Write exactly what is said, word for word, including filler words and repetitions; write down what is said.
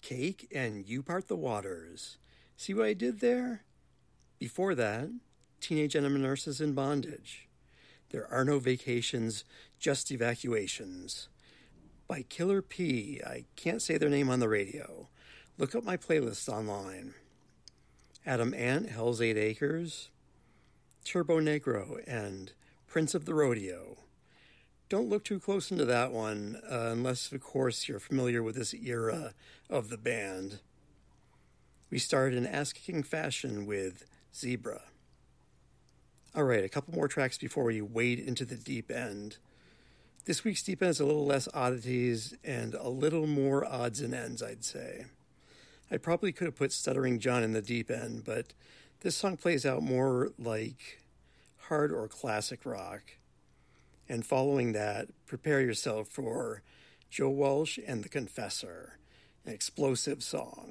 cake and you part the waters. See what I did there? Before that, Teenage Enema Nurses in Bondage. There are no vacations, just evacuations. By Killer P. I can't say their name on the radio. Look up my playlist online. Adam Ant, Hell's Eight Acres. Turbo Negro and Prince of the Rodeo. Don't look too close into that one, uh, unless, of course, you're familiar with this era of the band. We started in ass-kicking fashion with Zebra. All right, a couple more tracks before we wade into the deep end. This week's deep end is a little less oddities and a little more odds and ends, I'd say. I probably could have put Stuttering John in the deep end, but this song plays out more like hard or classic rock. And following that, prepare yourself for Joe Walsh and the Confessor, an explosive song.